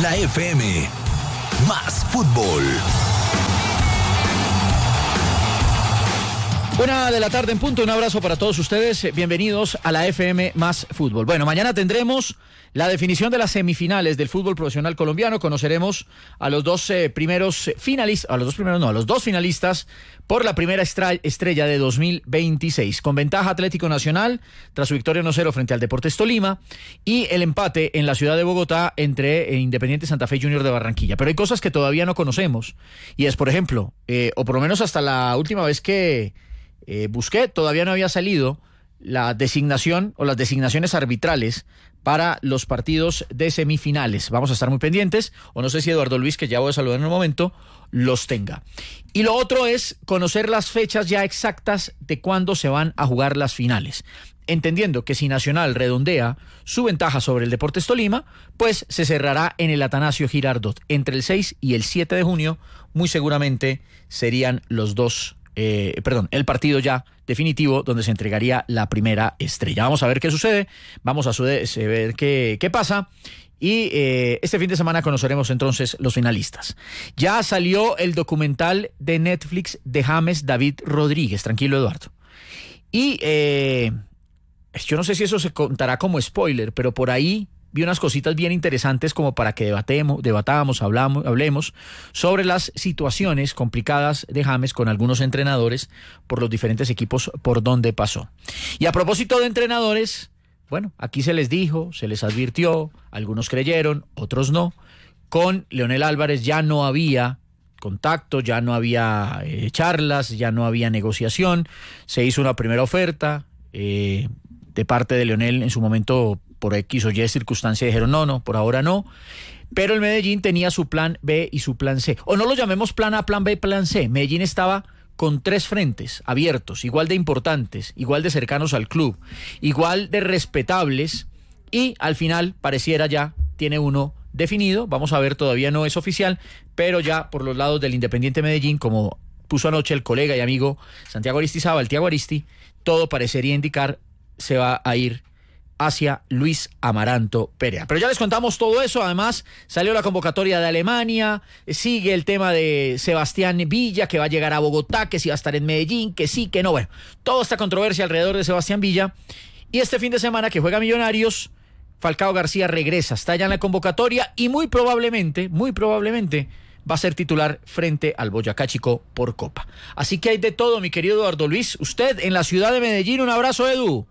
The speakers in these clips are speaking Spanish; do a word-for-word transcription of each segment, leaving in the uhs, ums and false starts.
La F M, más fútbol. Una de la tarde en punto, un abrazo para todos ustedes, bienvenidos a la F M más fútbol. Bueno, mañana tendremos la definición de las semifinales del fútbol profesional colombiano, conoceremos a los dos eh, primeros finalistas, a los dos primeros no, a los dos finalistas por la primera estra- estrella de dos mil veintiséis, con ventaja Atlético Nacional tras su victoria uno cero frente al Deportes Tolima y el empate en la ciudad de Bogotá entre eh, Independiente Santa Fe y Junior de Barranquilla. Pero hay cosas que todavía no conocemos y es, por ejemplo, eh, o por lo menos hasta la última vez que Eh, busqué, todavía no había salido la designación o las designaciones arbitrales para los partidos de semifinales. Vamos a estar muy pendientes, o no sé si Eduardo Luis, que ya voy a saludar en un momento, los tenga. Y lo otro es conocer las fechas ya exactas de cuándo se van a jugar las finales, entendiendo que si Nacional redondea su ventaja sobre el Deportes Tolima, pues se cerrará en el Atanasio Girardot. Entre el seis y el siete de junio, muy seguramente serían los dos Eh, perdón, el partido ya definitivo donde se entregaría la primera estrella. Vamos a ver qué sucede, vamos a sude- ver qué, qué pasa y eh, este fin de semana conoceremos entonces los finalistas. Ya salió el documental de Netflix de James David Rodríguez, tranquilo Eduardo. Y eh, yo no sé si eso se contará como spoiler, pero por ahí vi unas cositas bien interesantes como para que debatemos, debatamos, hablamos, hablemos sobre las situaciones complicadas de James con algunos entrenadores por los diferentes equipos por donde pasó. Y a propósito de entrenadores, bueno, aquí se les dijo, se les advirtió, algunos creyeron, otros no. Con Leonel Álvarez ya no había contacto, ya no había eh, charlas, ya no había negociación. Se hizo una primera oferta eh, de parte de Leonel en su momento. Por X o Y circunstancia dijeron no, no, por ahora no. Pero el Medellín tenía su plan B y su plan C. O no lo llamemos plan A, plan B, plan C. Medellín estaba con tres frentes abiertos, igual de importantes, igual de cercanos al club, igual de respetables. Y al final pareciera ya tiene uno definido. Vamos a ver, todavía no es oficial, pero ya por los lados del Independiente Medellín, como puso anoche el colega y amigo Santiago Aristizábal, Tiago Aristi, todo parecería indicar se va a ir hacia Luis Amaranto Perea. Pero ya les contamos todo eso. Además salió la convocatoria de Alemania, sigue el tema de Sebastián Villa, que va a llegar a Bogotá, que si va a estar en Medellín, que sí, que no. Bueno, toda esta controversia alrededor de Sebastián Villa. Y este fin de semana que juega Millonarios, Falcao García regresa, está ya en la convocatoria y muy probablemente, muy probablemente va a ser titular frente al Boyacá Chico por Copa. Así que hay de todo, mi querido Eduardo Luis. Usted en la ciudad de Medellín, un abrazo, Edu.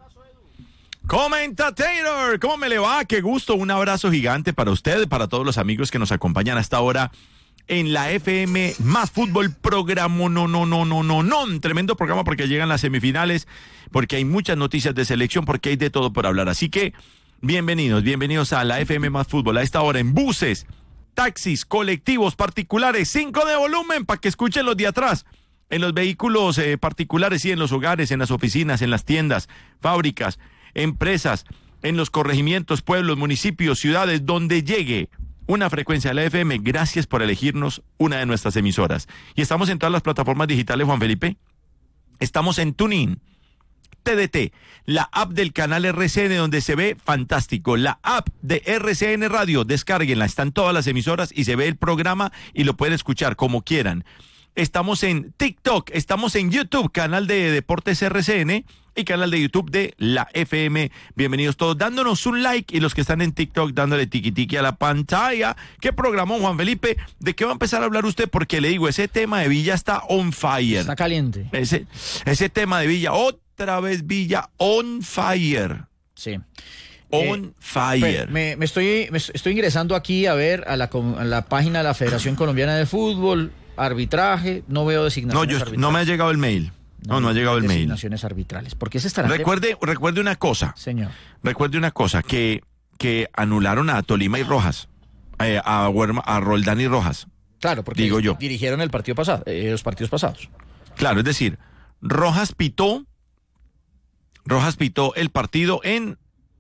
Comentator, ¿cómo me le va? Qué gusto, un abrazo gigante para usted, para todos los amigos que nos acompañan hasta ahora en la F M Más Fútbol, programa, no, no, no, no, no, no, un tremendo programa porque llegan las semifinales, porque hay muchas noticias de selección, porque hay de todo por hablar, así que bienvenidos, bienvenidos a la F M Más Fútbol, a esta hora en buses, taxis, colectivos, particulares, cinco de volumen para que escuchen los de atrás. En los vehículos eh, particulares y en los hogares, en las oficinas, en las tiendas, fábricas, empresas, en los corregimientos, pueblos, municipios, ciudades, donde llegue una frecuencia de la F M, gracias por elegirnos una de nuestras emisoras. Y estamos en todas las plataformas digitales, Juan Felipe. Estamos en TuneIn, T D T, la app del canal R C N donde se ve fantástico, la app de R C N Radio, descárguenla, están todas las emisoras y se ve el programa y lo pueden escuchar como quieran. Estamos en TikTok, estamos en YouTube, canal de Deportes R C N y canal de YouTube de la F M. Bienvenidos todos, dándonos un like y los que están en TikTok dándole tiqui tiqui a la pantalla. ¿Qué programó, Juan Felipe? ¿De qué va a empezar a hablar usted? Porque le digo, ese tema de Villa está on fire. Está caliente. Ese, ese tema de Villa, otra vez Villa on fire. Sí. On eh, fire. Me, me, estoy, me estoy ingresando aquí a ver a la, a la página de la Federación Colombiana de Fútbol. Arbitraje, no veo designaciones No, yo, arbitrales. no me ha llegado el mail. No, no, no ha llegado el mail. Designaciones arbitrales. ¿Por qué se estarán? Recuerde, recuerde una cosa. Señor. Recuerde una cosa, que, que anularon a Tolima y Rojas, eh, a, a Roldán y Rojas. Claro, porque digo yo. dirigieron el partido pasado, eh, los partidos pasados. Claro, es decir, Rojas pitó, Rojas pitó el partido en...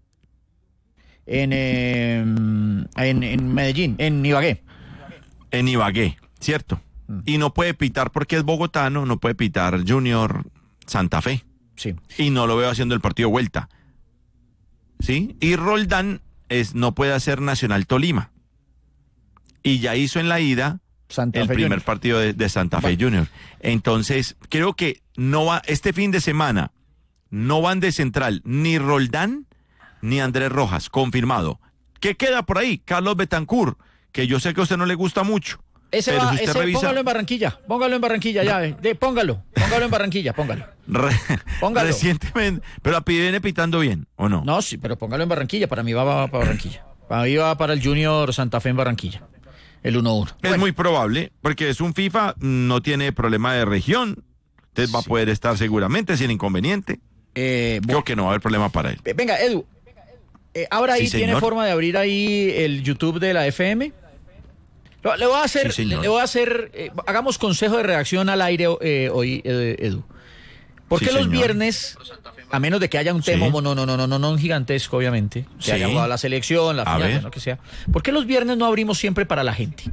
En, eh, en, en Medellín, en Ibagué. En Ibagué, ¿cierto? Y no puede pitar porque es bogotano, no puede pitar Junior Santa Fe. Sí. Y no lo veo haciendo el partido vuelta. ¿Sí? Y Roldán es, no puede hacer Nacional Tolima. y ya hizo en la ida Santa el Fe primer Junior. partido de, de Santa Fe Bueno. Junior. Entonces, creo que no va, este fin de semana no van de central ni Roldán ni Andrés Rojas, confirmado. ¿Qué queda por ahí? Carlos Betancur, que yo sé que a usted no le gusta mucho. Ese pero va, si usted ese, revisa, póngalo en Barranquilla, póngalo en Barranquilla, ya, eh, de, póngalo, póngalo en Barranquilla, póngalo. re- Póngalo. recientemente, pero la viene pitando bien, ¿o no? No, sí, pero póngalo en Barranquilla, para mí va, va para Barranquilla. Para mí va para el Junior Santa Fe en Barranquilla, el uno uno. Es muy probable, porque es un FIFA, no tiene problema de región, entonces va a poder estar seguramente sin inconveniente. Eh, Creo que no va a haber problema para él. Eh, Venga, Edu, eh, ahora ahí Sí, tiene señor. forma de abrir ahí el YouTube de la F M. Lo- Le voy a hacer, Sí, le, señor. le voy a hacer, eh, hagamos consejo de redacción al aire eh, hoy, eh, Edu. ¿Por Sí, qué los señor. viernes, a menos de que haya un Sí. tema, no, no, no, no, no, no, no gigantesco, obviamente, que Sí. haya jugado la selección, la A final, ver. lo que sea, ¿por qué los viernes no abrimos siempre para la gente?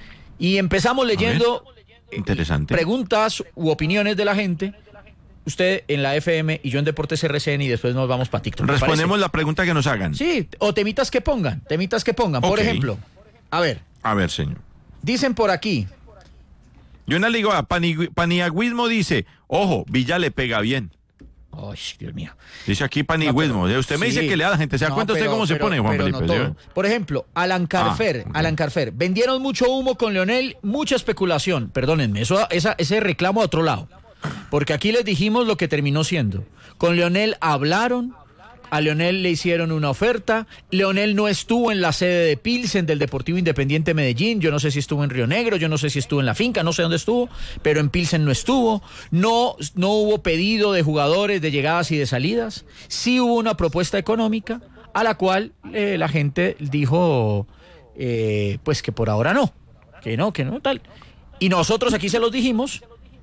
Y empezamos leyendo eh, Interesante. preguntas u opiniones de la gente. Usted en la F M y yo en Deportes R C N y después nos vamos para TikTok. ¿te Respondemos parece? la pregunta que nos hagan. Sí, o temitas que pongan, temitas que pongan. Por Ok. ejemplo, a ver, A ver, señor. dicen por aquí, Yo en la liga, Pani- Paniagüismo dice, ojo, Villa le pega bien. ay, Dios mío. Dice aquí Paniagüismo. No, usted me sí. dice que le da a la gente. ¿Se da No, cuenta usted pero- cómo se pero- pone, Juan pero Felipe? no ¿Sí? todo. Por ejemplo, Alan Carfer, Ah, ok. Alan Carfer, vendieron mucho humo con Leonel, mucha especulación. Perdónenme, eso, esa, ese reclamo a otro lado. Porque aquí les dijimos lo que terminó siendo. Con Leonel hablaron, a Leonel le hicieron una oferta, Leonel no estuvo en la sede de Pilsen del Deportivo Independiente Medellín, yo no sé si estuvo en Río Negro, yo no sé si estuvo en la finca, no sé dónde estuvo, pero en Pilsen no estuvo, no, no hubo pedido de jugadores de llegadas y de salidas, sí hubo una propuesta económica a la cual eh, la gente dijo eh, pues que por ahora no, que no, que no, tal. Y nosotros aquí se los dijimos.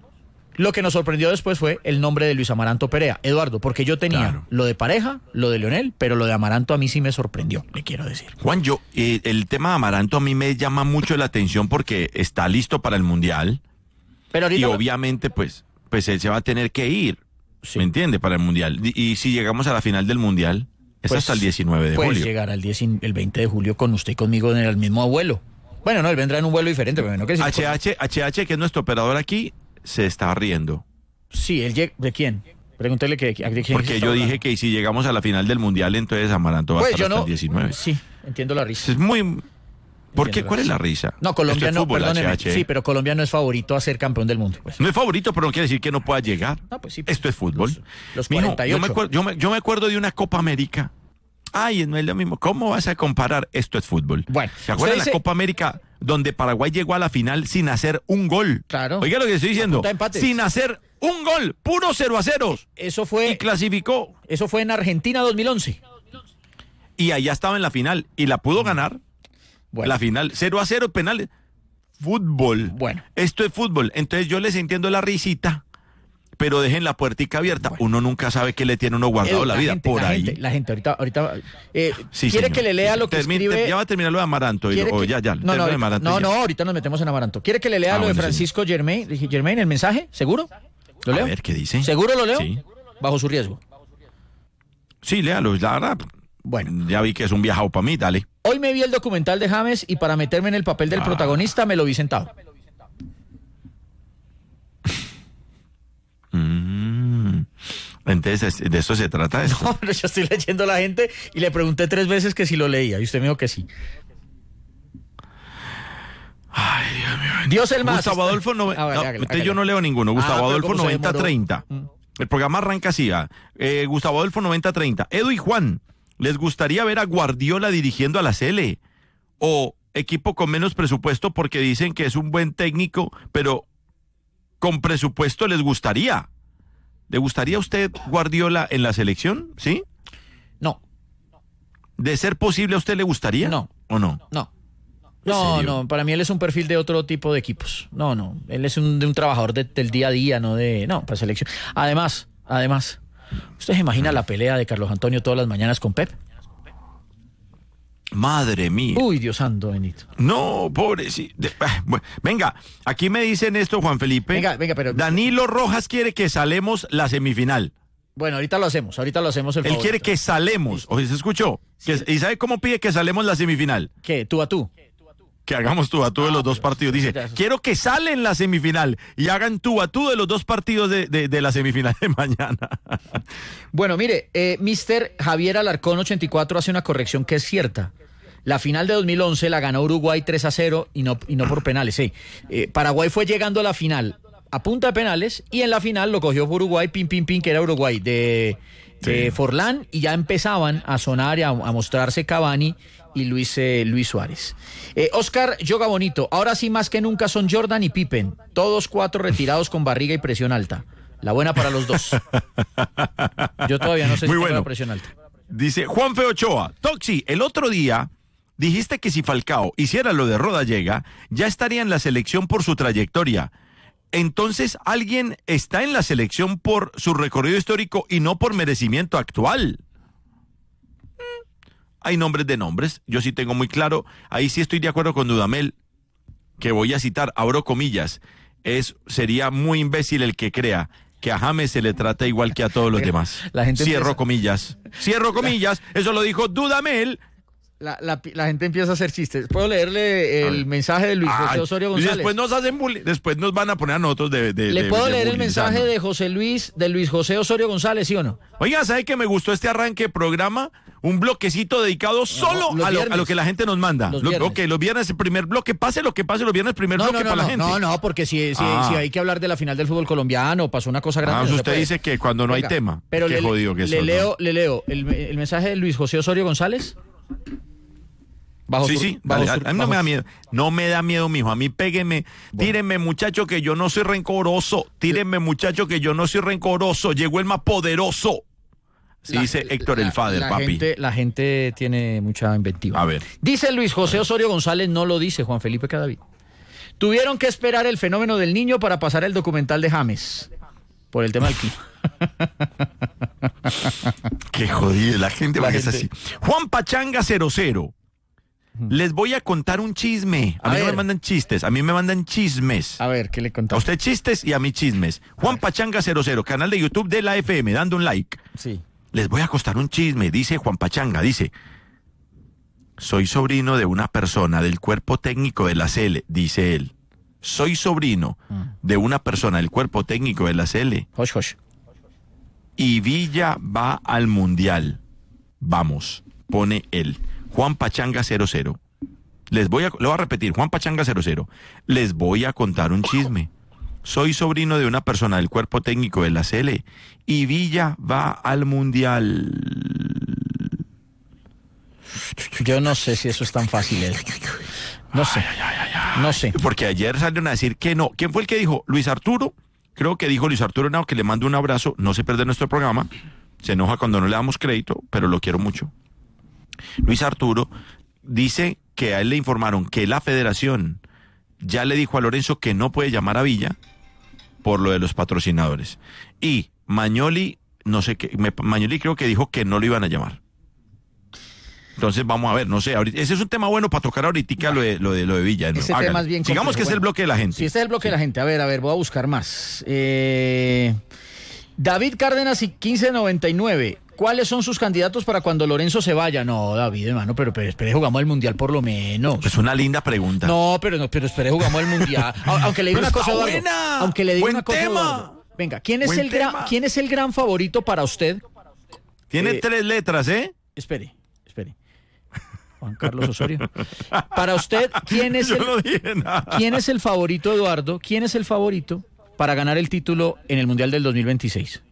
Lo que nos sorprendió después fue el nombre de Luis Amaranto Perea. Eduardo, porque yo tenía Claro. lo de pareja, lo de Leonel, pero lo de Amaranto a mí sí me sorprendió, le quiero decir. Juan, yo, eh, el tema de Amaranto a mí me llama mucho la atención porque está listo para el Mundial Pero ahorita y lo- obviamente pues, pues él se va a tener que ir, Sí. ¿me entiende? Para el Mundial. Y, y si llegamos a la final del Mundial, es Pues, hasta el diecinueve de puedes julio. llegar al diez, el veinte de julio con usted y conmigo en el mismo vuelo. Bueno, no, él vendrá en un vuelo diferente, pero no que sí. H H, H H, que es nuestro operador aquí, se está riendo. Sí, él llega. ¿De quién? Pregúntele que, de quién se Porque está yo hablando. dije que si llegamos a la final del Mundial, entonces Amaranto va Pues a yo estar hasta no. el diecinueve. Sí, entiendo la risa. Es muy... ¿Por qué? Entiendo ¿Cuál la es la risa. risa? No, Colombia Esto es no, fútbol, perdóneme. H H. Sí, pero Colombia no es favorito a ser campeón del mundo. Pues. No es favorito, pero no quiere decir que no pueda llegar. No, pues sí. Esto es fútbol. Los, los Mijo, cuarenta y ocho. Yo me, acuer- yo, me, yo me acuerdo de una Copa América. Ay, no es lo mismo. ¿Cómo vas a comparar? Esto es fútbol. Bueno, ¿Se acuerdan usted dice- la Copa América donde Paraguay llegó a la final sin hacer un gol? Claro. Oiga lo que estoy diciendo. punta de empates. Sin hacer un gol. Puro cero a ceros. Eso Y fue, clasificó. eso fue en Argentina dos mil once. Y allá estaba en la final. Y la pudo ganar. Bueno, La final. cero a cero penales. Fútbol. Bueno. Esto es fútbol. Entonces yo les entiendo la risita. Pero dejen la puertica abierta. Uno nunca sabe qué le tiene uno guardado Edu, la vida. gente, por la ahí. Gente, la gente, ahorita, ahorita eh, Sí, quiere señor. que le lea Sí, lo que termi- escribe. Ya va a terminar lo de Amaranto. y quiere lo- o que- ya, ya. no, termina no, lo de ahorita, Amaranto no, y ya. no, ahorita nos metemos en Amaranto. ¿Quiere que le lea Ah, lo de bueno, Francisco Germain, Germain, el mensaje? ¿Seguro? ¿Lo A leo? ver, ¿qué dice? ¿Seguro lo leo? Sí. Bajo su riesgo. Sí, léalo. La verdad, Bueno, ya vi que es un viajado para mí. Dale. hoy me vi el documental de James y para meterme en el papel del Ah. protagonista me lo vi sentado. Mm. Entonces, es- de eso se trata esto. No, pero yo estoy leyendo a la gente y le pregunté tres veces que si lo leía y usted me dijo que sí. Ay, Dios mío. Dios el más. Gustavo Adolfo, no, Ah, vale, no, hágale, usted hágale. yo no leo ninguno. Ah, Gustavo pero Adolfo como se noventa demoró. treinta. Mm. El programa arranca así. ah. Eh, Gustavo Adolfo noventa treinta. Edu y Juan, ¿les gustaría ver a Guardiola dirigiendo a la C L? ¿O equipo con menos presupuesto porque dicen que es un buen técnico, pero con presupuesto les gustaría? ¿Le gustaría a usted Guardiola en la selección? ¿Sí? No, ¿De ser posible a usted le gustaría? No. ¿O no? no. ¿En No, serio? no, para mí él es un perfil de otro tipo de equipos. No, no, él es un, de un trabajador de- del día a día, no de... No, para selección. Además, además, ¿usted se imagina la pelea de Carlos Antonio todas las mañanas con Pep? Madre mía. Uy, Dios santo, bendito. No, pobrecito. De- ah, bueno, venga, aquí me dicen esto, Juan Felipe. Venga, venga, pero- Danilo Rojas quiere que salemos la semifinal. Bueno, ahorita lo hacemos, ahorita lo hacemos el Él favorito. quiere que salemos. Oye, ¿se escuchó? Que- ¿Y sabe cómo pide que salemos la semifinal? ¿Qué? ¿Tú a tú? que hagamos tú a tú de Ah, los dos pero- partidos. Dice, ya, eso- quiero que salen en la semifinal y hagan tú a tú de los dos partidos de, de, de la semifinal de mañana. Bueno, mire, eh, mister Javier Alarcón ochenta y cuatro hace una corrección que es cierta. La final de dos mil once la ganó Uruguay tres a cero y no, y no por penales. Sí. Eh, Paraguay fue llegando a la final a punta de penales y en la final lo cogió Uruguay, pin, pin, pin, que era Uruguay de, de Sí. Forlán, y ya empezaban a sonar y a, a mostrarse Cavani y Luis, eh, Luis Suárez. Eh, Oscar Yoga Bonito, ahora sí más que nunca son Jordan y Pippen, todos cuatro retirados con barriga y presión alta. La buena para los dos. Yo todavía no sé Muy si tengo bueno. la presión alta. Dice Juanfe Ochoa, Toxi, el otro día dijiste que si Falcao hiciera lo de Rodallega, ya estaría en la selección por su trayectoria. Entonces, ¿alguien está en la selección por su recorrido histórico y no por merecimiento actual? Hay nombres de nombres, yo sí tengo muy claro, ahí sí estoy de acuerdo con Dudamel, que voy a citar, abro comillas, es, sería muy imbécil el que crea que a James se le trata igual que a todos los demás. La gente Cierro empieza- comillas, cierro comillas, eso lo dijo Dudamel. La, la, la gente empieza a hacer chistes. ¿Puedo leerle A el ver. mensaje de Luis José Ay, Osorio y González? después nos hacen bullying, después nos van a poner a nosotros de, de ¿Le de- puedo de leer el bullying, mensaje ¿no? de José Luis, de Luis José Osorio González, sí o no? Oiga, ¿sabe que me gustó este arranque de programa? Un bloquecito dedicado solo los a lo, viernes. a lo que la gente nos manda. Los Lo- viernes. ok, los viernes el primer bloque, pase lo que pase, los viernes primer No, bloque no, no, para no, la gente. no, no, porque si, si, Ah. si hay que hablar de la final del fútbol colombiano, pasó una cosa grande. Ah, no se usted puede. dice que cuando no hay Venga, tema. Pero Qué le, jodido que le sos, ¿no? leo, le leo el, el mensaje de Luis José Osorio González. Bajo Sí, sur- sí, bajo dale, sur- a mí no bajo- me da miedo. No me da miedo, mijo. A mí pégueme. Tírenme, muchacho, que yo no soy rencoroso. Tírenme, muchacho, que yo no soy rencoroso. Llegó el más poderoso. Sí, La- dice Héctor la- el Fader, la papi. Gente, la gente tiene mucha inventiva. A ver. Dice Luis José Osorio González, no lo dice Juan Felipe Cadavid. Tuvieron que esperar el fenómeno del niño para pasar el documental de James. Por el tema del clima. Qué jodido, la gente La porque es gente- así. Juan Pachanga cero cero. Les voy a contar un chisme. A, A mí no ver. me mandan chistes, a mí me mandan chismes. A ver, ¿qué le A contamos? usted chistes y a mí chismes. Juan Pachanga cero cero, canal de YouTube de la F M, dando un like. Sí. Les voy a contar un chisme, dice Juan Pachanga, dice. Soy sobrino de una persona del cuerpo técnico de la C L, dice él. Soy sobrino de una persona del cuerpo técnico de la C L. Hosh, hosh. Y Villa va al Mundial. Vamos, pone él. Juan Pachanga cero cero. Les voy a, lo voy a repetir, Juan Pachanga cero cero. Les voy a contar un chisme. Soy sobrino de una persona del cuerpo técnico de la C L y Villa va al Mundial. Yo no sé si eso es tan fácil, Ed. No sé. No sé. Porque ayer salieron a decir que no. ¿Quién fue el que dijo? Luis Arturo. Creo que dijo Luis Arturo Henao, que le mando un abrazo. No se pierde nuestro programa. Se enoja cuando no le damos crédito, pero lo quiero mucho. Luis Arturo dice que a él le informaron que la federación ya le dijo a Lorenzo que no puede llamar a Villa por lo de los patrocinadores. Y Mañoli, no sé qué, me- Mañoli creo que dijo que no lo iban a llamar. Entonces vamos a ver, no sé, ahorita, ese es un tema bueno para tocar ahorita lo de lo de, lo de Villa. ¿no? Ese tema Hágale. es bien Sigamos complejo. que es el Bueno, bloque de la gente. Sí, este es el bloque de la gente. A ver, a ver, voy a buscar más. Eh, David Cárdenas y quince noventa y nueve. ¿Cuáles son sus candidatos para cuando Lorenzo se vaya? No, David, hermano, pero, pero espere, jugamos el Mundial por lo menos. Es una linda pregunta. No, pero no, pero espere, jugamos el Mundial. A- Aunque le diga Pero una cosa, está Eduardo, buena. aunque le diga Buen una cosa, tema. Eduardo. Venga, ¿quién es Buen el gran, tema. quién es el gran favorito para usted? Tiene Eh, tres letras, ¿eh? Espere, espere. Juan Carlos Osorio. Para usted, ¿quién es Yo el, no dije nada. ¿quién es el favorito, Eduardo? ¿Quién es el favorito para ganar el título en el Mundial del dos mil veintiséis?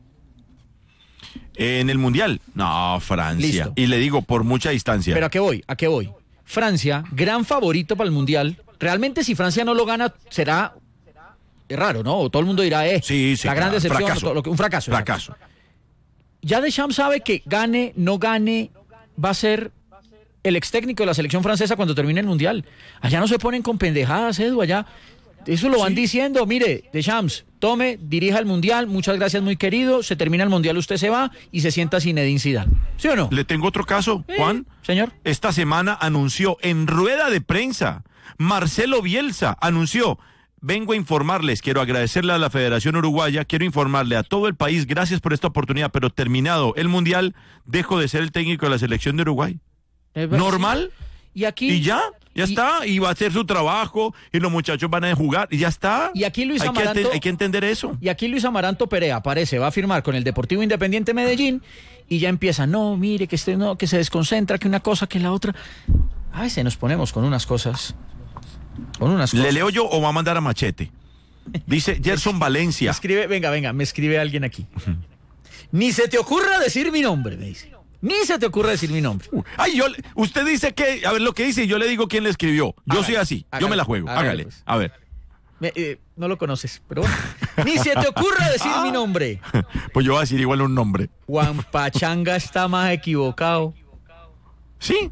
En el Mundial. No, Francia. Listo. Y le digo, por mucha distancia. Pero ¿a qué voy? ¿A qué voy? Francia, gran favorito para el Mundial. Realmente si Francia no lo gana, será es raro, ¿no? O todo el mundo dirá, eh, sí, sí, la gran claro. decepción, Fracaso. todo lo que- un fracaso. Fracaso. Ya Deschamps sabe que gane, no gane, va a ser el ex técnico de la selección francesa cuando termine el Mundial. Allá no se ponen con pendejadas, Edu, allá. Eso lo van diciendo, mire, Deschamps, tome, dirija el Mundial, muchas gracias, muy querido, se termina el Mundial, usted se va y se sienta Zinedine Zidane. ¿Sí o no? Le tengo otro caso, Eh, Juan. Señor. Esta semana anunció en rueda de prensa, Marcelo Bielsa anunció, vengo a informarles, quiero agradecerle a la Federación Uruguaya, quiero informarle a todo el país, gracias por esta oportunidad, pero terminado el Mundial, dejo de ser el técnico de la selección de Uruguay. Es verdad, ¿Normal? sí. Y aquí... ¿Y ya? Ya y, está, y va a hacer su trabajo, y los muchachos van a jugar, y ya está. Y aquí Luis hay Amaranto... Que, hay que entender eso. Y aquí Luis Amaranto Perea aparece, va a firmar con el Deportivo Independiente Medellín, y ya empieza, no, mire, que este no, que se desconcentra, que una cosa, que la otra. Ay, se nos ponemos con unas cosas. Con unas cosas. ¿Le leo yo o va a mandar a Machete? Dice Gerson Valencia. Me escribe, venga, venga, me escribe alguien aquí. Ni se te ocurra decir mi nombre, me dice. Ni se te ocurra decir mi nombre. Ay, yo, usted dice que, a ver lo que dice, yo le digo quién le escribió. Yo hágale, soy así, hágale, yo me la juego. Hágale, hágale pues. A ver. Me, eh, no lo conoces, pero bueno. Ni se te ocurra decir ah. mi nombre. Pues yo voy a decir igual un nombre. Juan Pachanga está más equivocado. ¿Sí?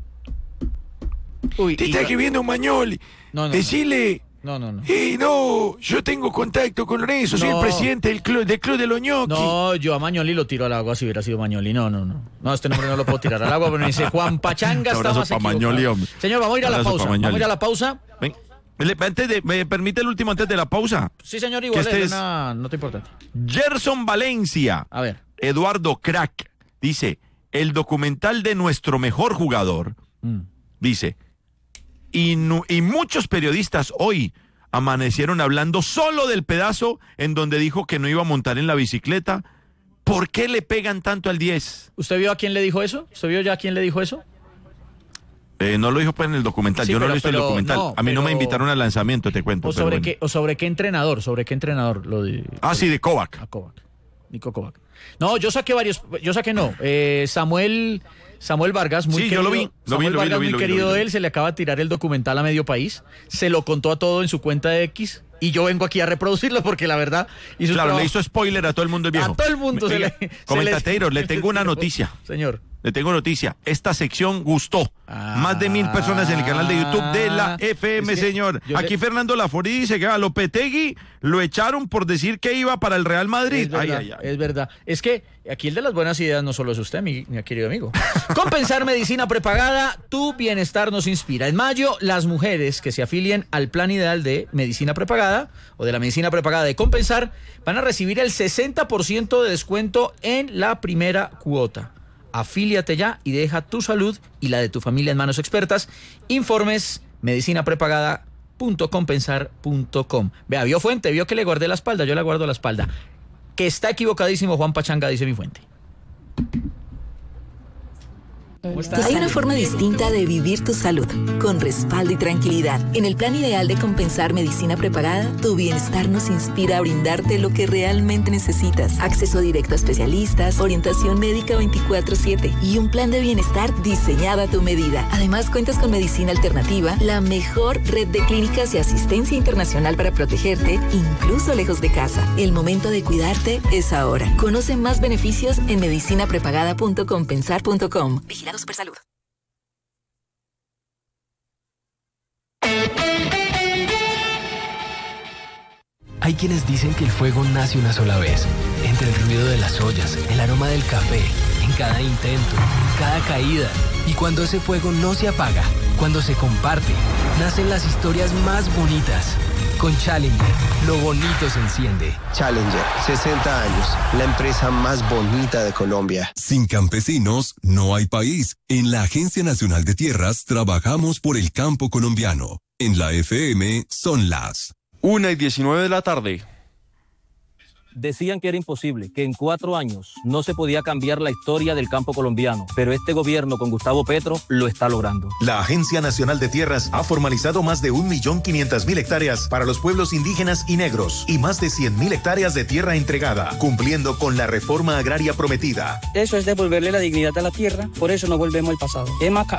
Uy, te está escribiendo un Mañoli. No, no. Decile. No, no, no. Eh, no, yo tengo contacto con Lorenzo, no. soy el presidente del club, del club de los ñoquis. No, yo a Mañoli lo tiro al agua si hubiera sido Mañoli. No, no, no. No, este nombre no lo puedo tirar al agua, pero me dice Juan Pachanga está más equivocado. Mañoli, hombre. Señor, vamos a ir a la pausa. Vamos a ir a la pausa. Ven. Antes de, ¿me permite el último antes de la pausa? Sí, señor, igual este es una nota importante. Gerson Valencia. A ver. Eduardo Crack dice, el documental de nuestro mejor jugador, mm. dice, y, no, y muchos periodistas hoy amanecieron hablando solo del pedazo en donde dijo que no iba a montar en la bicicleta. ¿Por qué le pegan tanto al diez? ¿Usted vio a quién le dijo eso? ¿Usted vio ya a quién le dijo eso? Eh, no lo dijo pues en el documental, sí, yo no lo he visto en el documental. No, a mí pero... no me invitaron al lanzamiento, te cuento. ¿O sobre, bueno. qué, ¿O sobre qué entrenador? ¿Sobre qué entrenador? Lo de, ah, sí, de Kovac. A Kovac. Nico Kovac. No, yo saqué varios, yo saqué no. Eh, Samuel Samuel Vargas, muy sí, querido. Yo lo vi, lo Samuel vi, lo Vargas, vi, muy lo vi, querido lo vi, lo vi. de él, se le acaba de tirar el documental a medio país. Se lo contó a todo en su cuenta de X. Y yo vengo aquí a reproducirlo porque la verdad hizo claro, trabajo. le hizo spoiler a todo el mundo el viejo. A todo el mundo. Me, se oiga, le, comentatero, se le, le tengo una noticia. Señor. Le tengo noticia. Esta sección gustó. Ah, más de mil personas en el canal de YouTube de la F M, es que señor. Aquí le... Fernando Lafori dice que a Lopetegui lo echaron por decir que iba para el Real Madrid. Es verdad, ay, ay, ay. es verdad. Es que aquí el de las buenas ideas no solo es usted, mi, mi querido amigo. Compensar medicina prepagada, tu bienestar nos inspira. En mayo, las mujeres que se afilien al plan ideal de medicina prepagada o de la medicina prepagada de Compensar van a recibir el sesenta por ciento de descuento en la primera cuota. Afíliate ya y deja tu salud y la de tu familia en manos expertas. Informes medicina prepagada punto compensar punto com. Vea, vio fuente, vio que le guardé la espalda, yo le guardo la espalda. Que está equivocadísimo Juan Pachanga, dice mi fuente. Hay una forma distinta de vivir tu salud, con respaldo y tranquilidad. En el plan ideal de Compensar medicina prepagada, tu bienestar nos inspira a brindarte lo que realmente necesitas. Acceso directo a especialistas, orientación médica veinticuatro siete y un plan de bienestar diseñado a tu medida. Además, cuentas con medicina alternativa, la mejor red de clínicas y asistencia internacional para protegerte, incluso lejos de casa. El momento de cuidarte es ahora. Conoce más beneficios en medicina prepagada punto compensar punto com. Vigilado Supersalud. Hay quienes dicen que el fuego nace una sola vez, entre el ruido de las ollas, el aroma del café, en cada intento, en cada caída. Y cuando ese fuego no se apaga, cuando se comparte, nacen las historias más bonitas. Con Challenger, lo bonito se enciende. Challenger, sesenta años, la empresa más bonita de Colombia. Sin campesinos, no hay país. En la Agencia Nacional de Tierras trabajamos por el campo colombiano. En la F M son las una y diecinueve de la tarde. Decían que era imposible, que en cuatro años no se podía cambiar la historia del campo colombiano, pero este gobierno con Gustavo Petro lo está logrando. La Agencia Nacional de Tierras ha formalizado más de un millón quinientas mil hectáreas para los pueblos indígenas y negros y más de cien mil hectáreas de tierra entregada, cumpliendo con la reforma agraria prometida. Eso es devolverle la dignidad a la tierra, por eso no volvemos al pasado.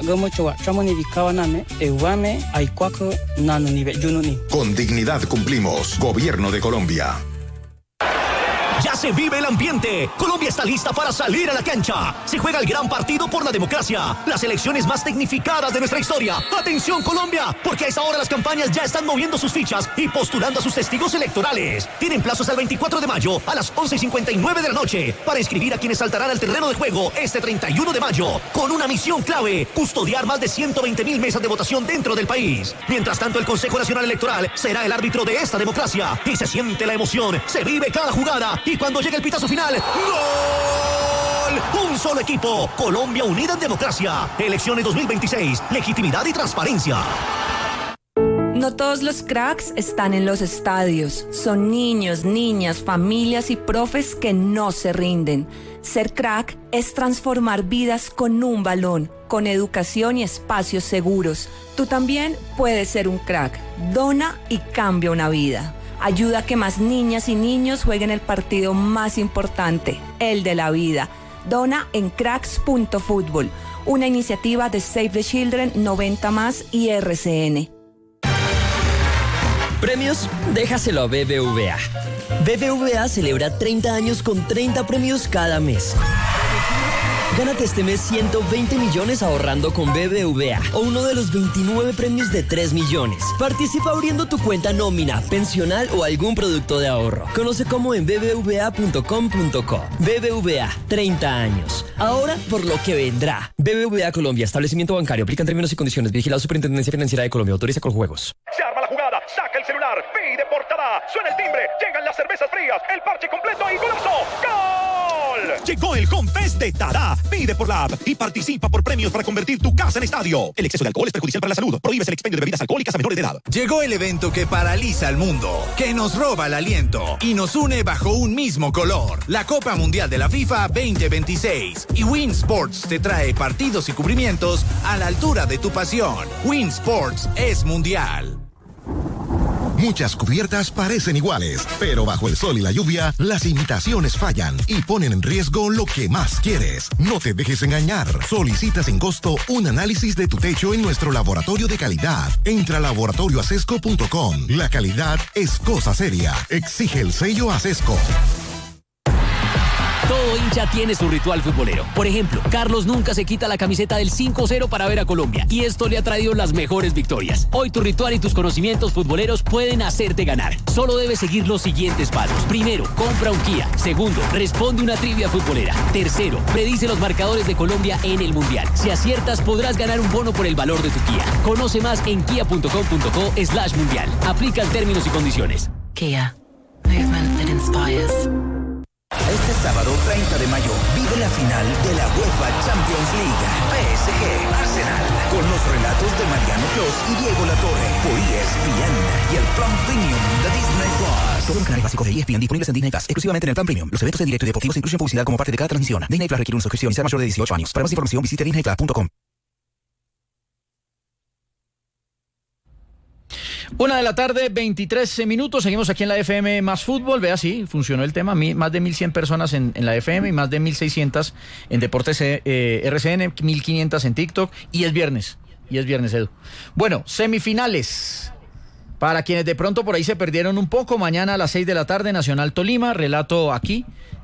Con dignidad cumplimos. Gobierno de Colombia. Ya se vive el ambiente. Colombia está lista para salir a la cancha. Se juega el gran partido por la democracia. Las elecciones más tecnificadas de nuestra historia. ¡Atención, Colombia! Porque a esa hora las campañas ya están moviendo sus fichas y postulando a sus testigos electorales. Tienen plazos al veinticuatro de mayo a las once y cincuenta y nueve de la noche para inscribir a quienes saltarán al terreno de juego este treinta y uno de mayo. Con una misión clave: custodiar más de ciento veinte mil mesas de votación dentro del país. Mientras tanto, el Consejo Nacional Electoral será el árbitro de esta democracia. Y se siente la emoción. Se vive cada jugada. Y cuando llegue el pitazo final, ¡gol! Un solo equipo. Colombia unida en democracia. Elecciones dos mil veintiséis. Legitimidad y transparencia. No todos los cracks están en los estadios. Son niños, niñas, familias y profes que no se rinden. Ser crack es transformar vidas con un balón, con educación y espacios seguros. Tú también puedes ser un crack. Dona y cambia una vida. Ayuda a que más niñas y niños jueguen el partido más importante, el de la vida. Dona en cracks punto fútbol, una iniciativa de Save the Children, noventa más y R C N. Premios, déjaselo a B B V A. B B V A celebra treinta años con treinta premios cada mes. Gánate este mes ciento veinte millones ahorrando con B B V A o uno de los veintinueve premios de tres millones. Participa abriendo tu cuenta nómina, pensional o algún producto de ahorro. Conoce cómo en b b v a punto com punto co. B B V A, treinta años. Ahora por lo que vendrá. B B V A Colombia, establecimiento bancario. Aplican términos y condiciones. Vigilado Superintendencia Financiera de Colombia. Autoriza con juegos. Se arma la jugada, saca el celular, pide portada, suena el timbre, llegan las cervezas frías, el parche completo y golazo. ¡Gol! Llegó el Homefest de Tada. Pide por la app y participa por premios para convertir tu casa en estadio. El exceso de alcohol es perjudicial para la salud. Prohíbes el expendio de bebidas alcohólicas a menores de edad. Llegó el evento que paraliza al mundo, que nos roba el aliento y nos une bajo un mismo color. La Copa Mundial de la FIFA veinte veintiséis. Y Win Sports te trae partidos y cubrimientos a la altura de tu pasión. Win Sports es mundial. Muchas cubiertas parecen iguales, pero bajo el sol y la lluvia, las imitaciones fallan y ponen en riesgo lo que más quieres. No te dejes engañar. Solicita sin costo un análisis de tu techo en nuestro laboratorio de calidad. Entra a laboratorio acesco punto com. La calidad es cosa seria. Exige el sello Acesco. Todo hincha tiene su ritual futbolero. Por ejemplo, Carlos nunca se quita la camiseta del cinco cero para ver a Colombia, y esto le ha traído las mejores victorias. Hoy tu ritual y tus conocimientos futboleros pueden hacerte ganar. Solo debes seguir los siguientes pasos. Primero, compra un Kia. Segundo, responde una trivia futbolera. Tercero, predice los marcadores de Colombia en el Mundial. Si aciertas, podrás ganar un bono por el valor de tu Kia. Conoce más en kia punto com punto co slash mundial. Aplican términos y condiciones. Kia. Movement that inspires. Este sábado treinta de mayo vive la final de la UEFA Champions League. P S G Arsenal. Con los relatos de Mariano Clos y Diego Latorre. Por E S P N y el Plan Premium de Disney Plus. Todos los canales básicos de E S P N disponibles en Disney Plus, exclusivamente en el Plan Premium. Los eventos en directo y deportivos incluyen publicidad como parte de cada transmisión. Disney Plus requiere una suscripción y ser mayor de dieciocho años. Para más información visite disney plus punto com. Una de la tarde, veintitrés minutos. Seguimos aquí en la F M Más Fútbol. Vea, sí, funcionó el tema. Más de mil cien personas en, en la F M y más de mil seiscientas en Deportes eh, R C N, mil quinientas en TikTok. Y es viernes. Y es viernes, Edu. Bueno, semifinales. Para quienes de pronto por ahí se perdieron un poco, mañana a las seis de la tarde, Nacional Tolima. Relato aquí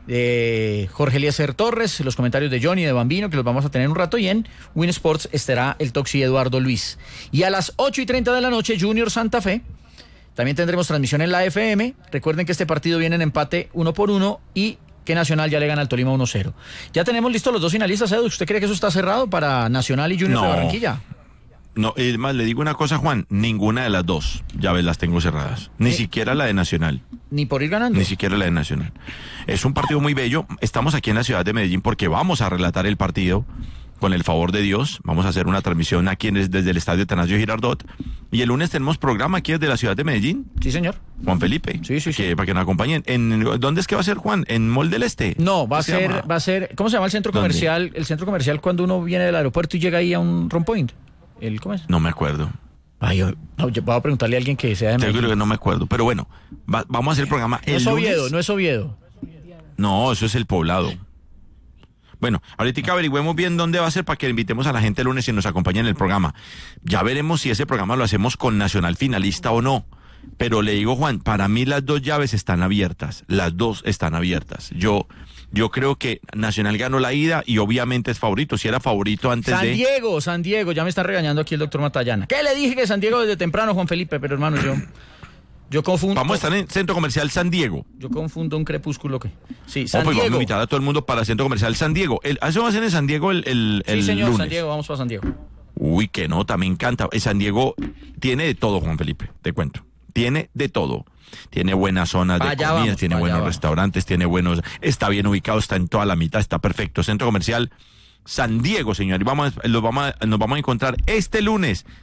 de Jorge Eliezer Torres, los comentarios de Johnny, de Bambino, que los vamos a tener un rato, y en Win Sports estará el Toxi Eduardo Luis. Y a las ocho y treinta de la noche, Junior Santa Fe. También tendremos transmisión en la F M. Recuerden que este partido viene en empate uno por uno y que Nacional ya le gana al Tolima uno cero. Ya tenemos listos los dos finalistas, Edu. ¿Usted cree que eso está cerrado para Nacional y Junior no. de Barranquilla? No, es más, le digo una cosa, Juan, ninguna de las dos llaves las tengo cerradas, ni ¿Eh? siquiera la de Nacional. Ni por ir ganando. Ni siquiera la de Nacional. Es un partido muy bello, estamos aquí en la ciudad de Medellín porque vamos a relatar el partido, con el favor de Dios, vamos a hacer una transmisión aquí en, desde el Estadio Atanasio Girardot, y el lunes tenemos programa aquí desde la ciudad de Medellín. Sí, señor. Juan Felipe. Sí, sí, que, sí. Para que nos acompañen. ¿En, ¿Dónde es que va a ser, Juan? ¿En Mall del Este? No, va a ser, llama? va a ser, ¿cómo se llama el centro comercial? ¿Dónde? El centro comercial cuando uno viene del aeropuerto y llega ahí a un Ron Point. ¿El, ¿Cómo es? No me acuerdo. Ay, yo, no, yo voy a preguntarle a alguien que sea de Medellín. Yo creo que no me acuerdo, pero bueno, va, vamos a hacer el programa el no es Oviedo, lunes. No es Oviedo. No, eso es el Poblado. Bueno, ahorita averigüemos bien dónde va a ser para que invitemos a la gente el lunes y nos acompañen en el programa. Ya veremos si ese programa lo hacemos con Nacional finalista o no. Pero le digo, Juan, para mí las dos llaves están abiertas. Las dos están abiertas. Yo... Yo creo que Nacional ganó la ida y obviamente es favorito. Si era favorito antes San de... San Diego, San Diego. Ya me está regañando aquí el doctor Matallana. ¿Qué le dije que San Diego desde temprano, Juan Felipe? Pero hermano, yo... Yo confundo... Vamos a estar en Centro Comercial San Diego. Yo confundo un crepúsculo que... Sí, San oh, pues Diego. Vamos a invitar a todo el mundo para Centro Comercial San Diego. El, ¿Eso va a ser en San Diego el, el, el Sí, señor, lunes? San Diego. Vamos para San Diego. Uy, qué nota, me encanta. San Diego tiene de todo, Juan Felipe, te cuento. Tiene de todo. Tiene buenas zonas de allá comidas, vamos, tiene buenos vamos. restaurantes, tiene buenos, está bien ubicado, está en toda la mitad, está perfecto. Centro Comercial San Diego, señor. Y vamos, los vamos a, nos vamos a encontrar este lunes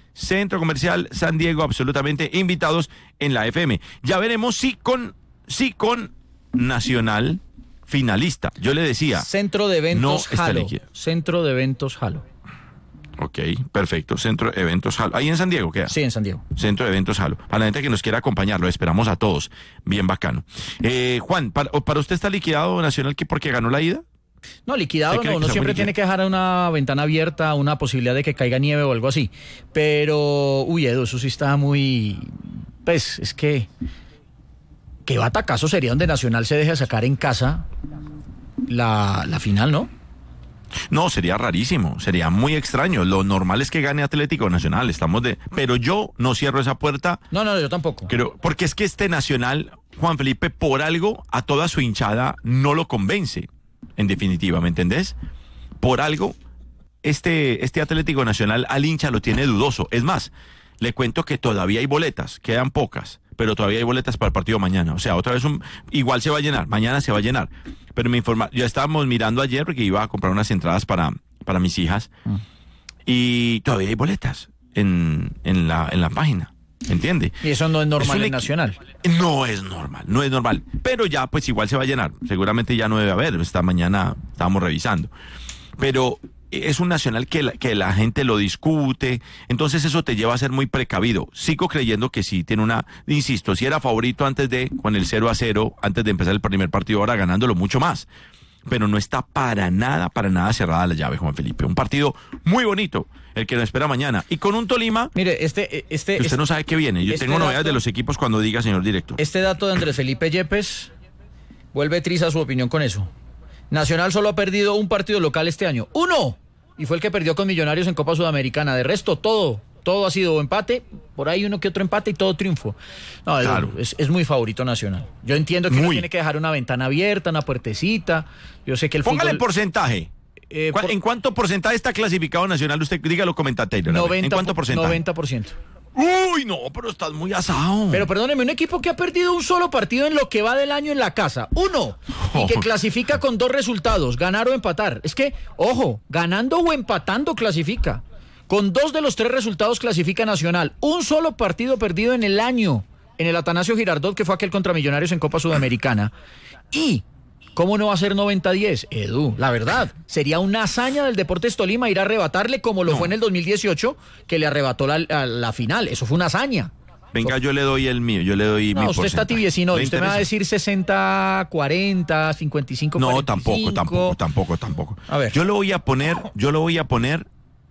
Centro Comercial San Diego, absolutamente invitados en la F M. Ya veremos si con, si con Nacional finalista. Yo le decía. Centro de Eventos no está Jalo. líquido. Centro de Eventos Jalo. Ok, perfecto. Centro de Eventos Jalo. ¿Ahí en San Diego queda? Sí, en San Diego. Centro de Eventos Jalo. A la gente que nos quiera acompañar, lo esperamos a todos. Bien bacano. Eh, Juan, ¿para, ¿para usted está liquidado Nacional que porque ganó la ida? No, liquidado no, uno siempre tiene que dejar una ventana abierta, una posibilidad de que caiga nieve o algo así. Pero, uy, Edu, eso sí está muy... Pues, es que... Qué batacazo sería donde Nacional se deje sacar en casa la, la final, ¿no? No, sería rarísimo, sería muy extraño. Lo normal es que gane Atlético Nacional, estamos de... Pero yo no cierro esa puerta. No, no, yo tampoco. Creo, porque es que este Nacional, Juan Felipe, por algo, a toda su hinchada no lo convence. En definitiva, ¿me entendés? Por algo, este, este Atlético Nacional al hincha lo tiene dudoso. Es más, le cuento que todavía hay boletas, quedan pocas, pero todavía hay boletas para el partido mañana. O sea, otra vez un, igual se va a llenar, mañana se va a llenar. Pero me informa, ya estábamos mirando ayer porque iba a comprar unas entradas para, para mis hijas mm. y todavía hay boletas en, en, la, en la página. ¿Entiende? Y eso no es normal es en Nacional. No es normal, no es normal. Pero ya, pues igual se va a llenar. Seguramente ya no debe haber. Esta mañana estábamos revisando. Pero es un Nacional que la, que la gente lo discute. Entonces eso te lleva a ser muy precavido. Sigo creyendo que sí tiene una... Insisto, si era favorito antes de, con el cero a cero, antes de empezar el primer partido, ahora ganándolo mucho más. Pero no está para nada, para nada cerrada la llave, Juan Felipe. Un partido muy bonito, el que nos espera mañana. Y con un Tolima... Mire, este... este que usted este, no sabe qué viene. Yo este tengo novedades dato, de los equipos cuando diga, señor director. Este dato de Andrés Felipe Yepes vuelve triza su opinión con eso. Nacional solo ha perdido un partido local este año. ¡Uno! Y fue el que perdió con Millonarios en Copa Sudamericana. De resto, todo... Todo ha sido empate, por ahí uno que otro empate y todo triunfo. No, claro. es, es muy favorito Nacional. Yo entiendo que muy. uno tiene que dejar una ventana abierta, una puertecita. Yo sé que el Póngale fútbol... porcentaje. Eh, por... ¿En cuánto porcentaje está clasificado Nacional? Usted dígalo, comentatero. noventa, ¿En cuánto porcentaje? noventa por ciento. Uy, no, pero estás muy asado. Pero perdóneme, un equipo que ha perdido un solo partido en lo que va del año en la casa. Uno. Y que clasifica con dos resultados, ganar o empatar. Es que, ojo, ganando o empatando clasifica. Con dos de los tres resultados clasifica Nacional. Un solo partido perdido en el año, en el Atanasio Girardot, que fue aquel contra Millonarios en Copa Sudamericana. Y, ¿cómo no va a ser noventa diez? Edu, la verdad, sería una hazaña del Deportes Tolima ir a arrebatarle como lo no. fue en el dos mil dieciocho, que le arrebató la, la, la final. Eso fue una hazaña. Venga, yo le doy el mío, yo le doy no, mi usted está tibiecino, usted interesa? Me va a decir sesenta cuarenta, cincuenta y cinco cuarenta y cinco. No, tampoco, tampoco, tampoco, tampoco. A ver. Yo lo voy a poner, yo lo voy a poner...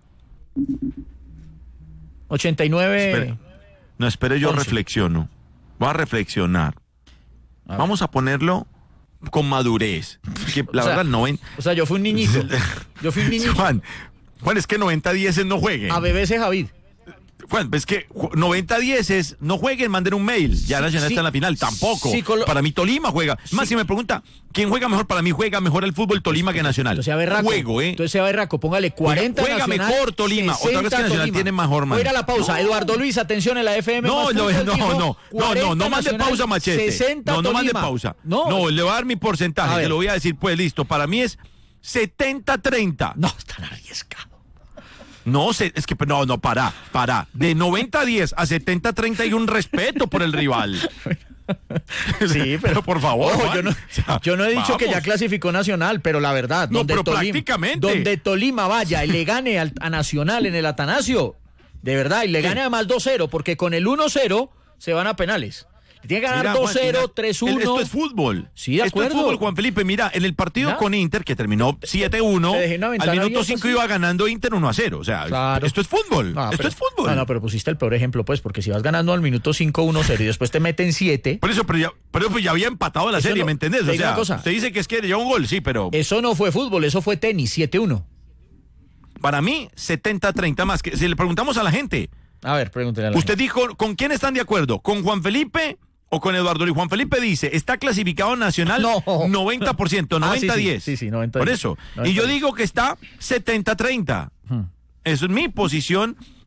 ochenta y nueve. Espere. No, espere, yo once. Reflexiono. Voy a reflexionar. A Vamos a ponerlo con madurez. Que la o verdad, sea, noventa. O sea, yo fui un niñito. Yo fui un niñito. Juan, Juan, es que noventa diez no jueguen. A B B C Javid. Juan, es que noventa diez es no jueguen, manden un mail. Ya Nacional sí, está en la final. Tampoco. Sí, lo... Para mí Tolima juega. Sí. Más si me pregunta, ¿quién juega mejor? Para mí juega mejor el fútbol Tolima que Nacional. Entonces, a berraco. Juego, ¿eh? Entonces, a berraco, póngale cuarenta Juega, juega Nacional, mejor Tolima. Otra vez que Nacional Tolima. Tiene mejor man. Voy a ir a la pausa. No. Eduardo Luis, atención en la F M. No, no, no, no, no, no, no mande pausa, Machete. sesenta no, no Tolima. mande pausa. No, no, le voy a dar mi porcentaje. Te lo voy a decir, pues listo. Para mí es setenta treinta. No, están arriesgados. No, es que no, no, para, para. De noventa diez a setenta treinta hay un respeto por el rival. Sí, pero por favor. Ojo, yo, no, o sea, yo no he dicho vamos. que ya clasificó Nacional, pero la verdad, no, donde, pero Tolima, prácticamente. donde Tolima vaya y le gane al, a Nacional en el Atanasio, de verdad, y le gane además dos cero, porque con el uno cero se van a penales. Tiene que ganar dos cero, tres uno. Esto es fútbol. Sí, de acuerdo. Esto es fútbol, Juan Felipe. Mira, en el partido ¿Ya? con Inter, que terminó siete uno, al minuto cinco iba ganando Inter uno a cero. O sea, claro. esto es fútbol. No, esto pero, es fútbol. No, no, pero pusiste el peor ejemplo, pues, porque si vas ganando al minuto cinco uno cero y después te meten siete. Por eso, pero ya, pero pues ya había empatado la eso serie, no, ¿me entendés? O sea, cosa. Usted dice que es que lleva un gol, sí, pero... Eso no fue fútbol, eso fue tenis, siete uno. Para mí, setenta treinta más. Que si le preguntamos a la gente... A ver, pregúntele a la Usted gente. dijo, ¿con quién están de acuerdo? ¿Con Juan Felipe o con Eduardo Luis? Juan Felipe dice, está clasificado Nacional no. noventa por ciento, noventa diez. Ah, sí, sí, sí, sí, noventa Por eso. noventa. Y yo digo que está setenta treinta. Hmm. Eso es mi posición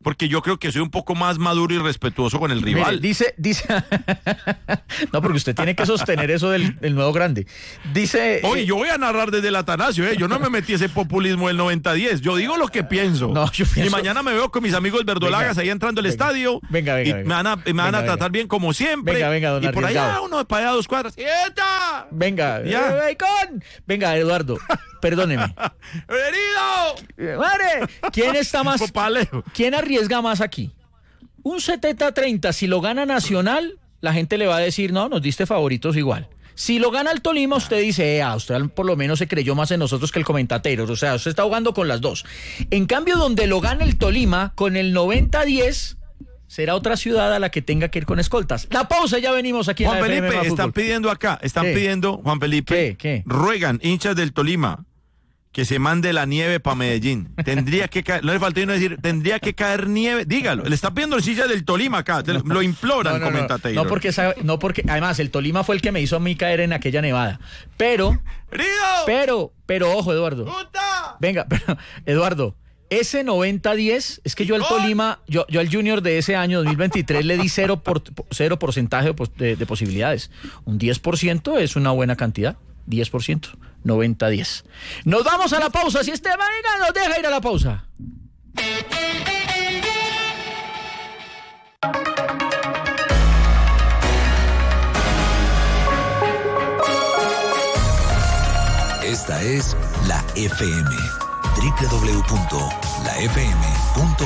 porque yo creo que soy un poco más maduro y respetuoso con el rival. Mire, dice, dice, no, porque usted tiene que sostener eso del, del nuevo grande. Dice. Oye, eh, yo voy a narrar desde el Atanasio, ¿eh? Yo no me metí ese populismo del noventa diez. Yo digo lo que pienso. No, yo pienso... Y mañana me veo con mis amigos verdolagas ahí entrando al venga, estadio. Venga, venga. Y venga, me van a, me venga, van a venga. tratar bien como siempre. Venga, venga, don Y por arriesgado. allá, uno para allá dos cuadras. ¡Eta! Venga, ya. Eh, venga, Eduardo, perdóneme. ¡Herido! ¡Madre! ¿Quién está más? Popalejo. ¿Quién arriesga más aquí? Un setenta treinta, si lo gana Nacional, la gente le va a decir, no, nos diste favoritos igual. Si lo gana el Tolima, usted dice, ah, usted por lo menos se creyó más en nosotros que el comentatero. O sea, usted está jugando con las dos. En cambio, donde lo gana el Tolima, con el noventa diez, será otra ciudad a la que tenga que ir con escoltas. La pausa, ya venimos aquí Juan en la Felipe, F M están Fútbol. pidiendo acá, están ¿Qué? pidiendo, Juan Felipe, ¿Qué? ¿Qué? ruegan, hinchas del Tolima, que se mande la nieve para Medellín. Tendría que caer, no le faltó uno decir, tendría que caer nieve, dígalo, le está pidiendo el hinchas del Tolima acá, te, lo imploran, No, no, comenta no, Taylor. no porque, esa- no porque, además, el Tolima fue el que me hizo a mí caer en aquella nevada. Pero, pero, pero, ojo, Eduardo. Venga, pero, Eduardo, ese noventa diez, es que yo al Tolima, yo, yo al Junior de ese año, dos mil veintitrés, le di cero, por, cero porcentaje de, pos- de, de posibilidades. Un diez por ciento es una buena cantidad. diez por ciento, noventa diez. Nos vamos a la pausa. Si este marina nos deja ir a la pausa. Esta es la F M. doble u doble u doble u punto la f m punto com